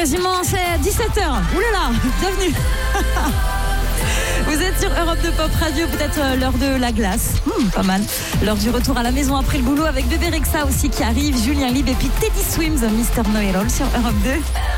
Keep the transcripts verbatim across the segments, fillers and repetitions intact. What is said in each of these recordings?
quasiment, c'est dix-sept heures. Oulala, bienvenue. Vous êtes sur Europe deux Pop Radio, peut-être l'heure de la glace. Hmm, pas mal. L'heure du retour à la maison après le boulot avec Bébé Rexha aussi qui arrive, Julien Lib et puis Teddy Swims, Mister Noël sur Europe deux.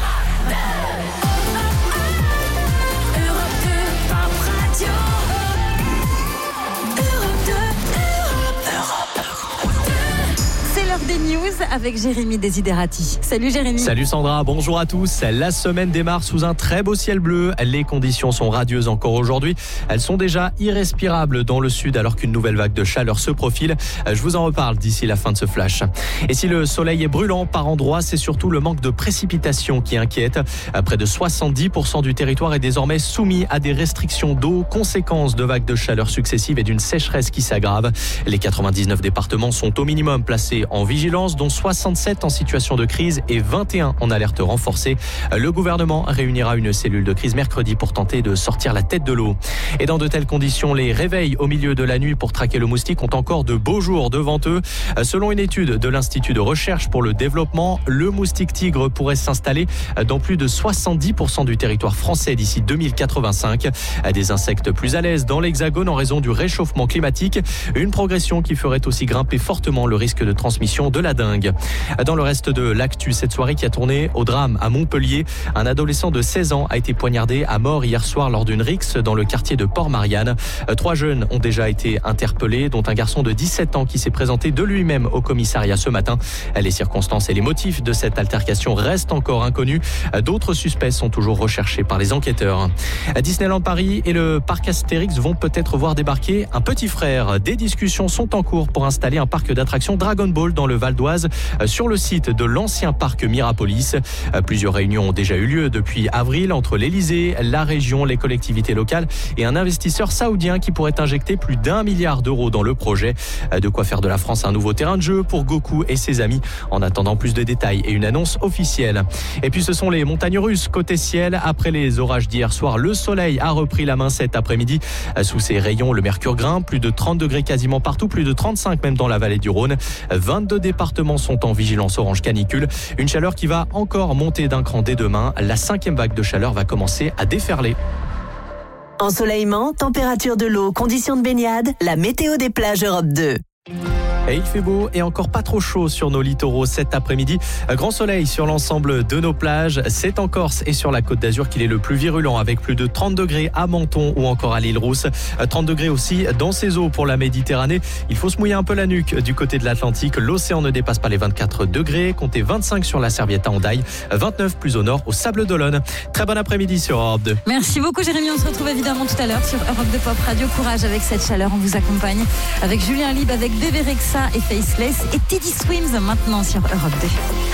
Des news avec Jérémy Desiderati. Salut Jérémy. Salut Sandra, bonjour à tous. La semaine démarre sous un très beau ciel bleu. Les conditions sont radieuses encore aujourd'hui. Elles sont déjà irrespirables dans le sud alors qu'une nouvelle vague de chaleur se profile. Je vous en reparle d'ici la fin de ce flash. Et si le soleil est brûlant par endroits, c'est surtout le manque de précipitations qui inquiète. Près de soixante-dix pour cent du territoire est désormais soumis à des restrictions d'eau, conséquence de vagues de chaleur successives et d'une sécheresse qui s'aggrave. Les quatre-vingt-dix-neuf départements sont au minimum placés en vigilance, dont soixante-sept en situation de crise et vingt et un en alerte renforcée. Le gouvernement réunira une cellule de crise mercredi pour tenter de sortir la tête de l'eau. Et dans de telles conditions, les réveils au milieu de la nuit pour traquer le moustique ont encore de beaux jours devant eux. Selon une étude de l'Institut de recherche pour le développement, le moustique tigre pourrait s'installer dans plus de soixante-dix pour cent du territoire français d'ici deux mille quatre-vingt-cinq. Des insectes plus à l'aise dans l'Hexagone en raison du réchauffement climatique. Une progression qui ferait aussi grimper fortement le risque de transmission de la dengue. Dans le reste de l'actu, cette soirée qui a tourné au drame à Montpellier, un adolescent de seize ans a été poignardé à mort hier soir lors d'une rixe dans le quartier de Port-Marianne. Trois jeunes ont déjà été interpellés, dont un garçon de dix-sept ans qui s'est présenté de lui-même au commissariat ce matin. Les circonstances et les motifs de cette altercation restent encore inconnus. D'autres suspects sont toujours recherchés par les enquêteurs. Disneyland Paris et le parc Astérix vont peut-être voir débarquer un petit frère. Des discussions sont en cours pour installer un parc d'attractions Dragon Ball dans le Val d'Oise sur le site de l'ancien parc Mirapolis. Plusieurs réunions ont déjà eu lieu depuis avril entre l'Élysée, la région, les collectivités locales et un investisseur saoudien qui pourrait injecter plus d'un milliard d'euros dans le projet. De quoi faire de la France un nouveau terrain de jeu pour Goku et ses amis. En attendant plus de détails et une annonce officielle. Et puis ce sont les montagnes russes côté ciel. Après les orages d'hier soir, le soleil a repris la main cet après-midi. Sous ses rayons, le mercure grimpe. Plus de trente degrés quasiment partout, plus de trente-cinq même dans la vallée du Rhône. vingt-deux départements sont en vigilance orange canicule. Une chaleur qui va encore monter d'un cran dès demain. La cinquième vague de chaleur va commencer à déferler. Ensoleillement, température de l'eau, conditions de baignade, la météo des plages Europe deux. Et il fait beau et encore pas trop chaud sur nos littoraux cet après-midi. Grand soleil sur l'ensemble de nos plages. C'est en Corse et sur la Côte d'Azur qu'il est le plus virulent avec plus de trente degrés à Menton ou encore à l'île Rousse. trente degrés aussi dans ces eaux pour la Méditerranée. Il faut se mouiller un peu la nuque du côté de l'Atlantique. L'océan ne dépasse pas les vingt-quatre degrés. Comptez vingt-cinq sur la Serviette à Hendaye. vingt-neuf plus au nord au Sable d'Olonne. Très bon après-midi sur Europe deux. Merci beaucoup Jérémy. On se retrouve évidemment tout à l'heure sur Europe deux Pop Radio. Courage avec cette chaleur. On vous accompagne avec Julien Lib, avec Bébé Rexha et Faceless et Teddy Swims maintenant sur Europe deux.